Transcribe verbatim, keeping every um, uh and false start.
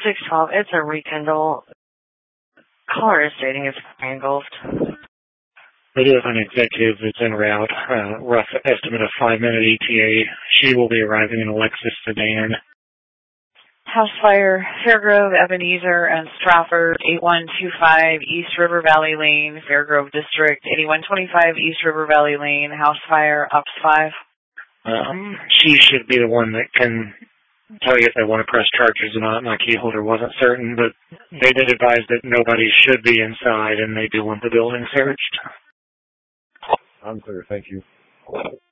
six twelve, it's a rekindle. Caller is stating it's engulfed. It is an executive that's en route. Uh, rough estimate of five-minute E T A. She will be arriving in a Lexus sedan. House fire, Fairgrove, Ebenezer, and Stratford, eighty-one twenty-five East River Valley Lane, Fairgrove District, eighty-one twenty-five East River Valley Lane, house fire, Ops five. Um, she should be the one that can tell you if they want to press charges or not. My key holder wasn't certain, but they did advise that nobody should be inside, and they do want the building searched. I'm clear, thank you.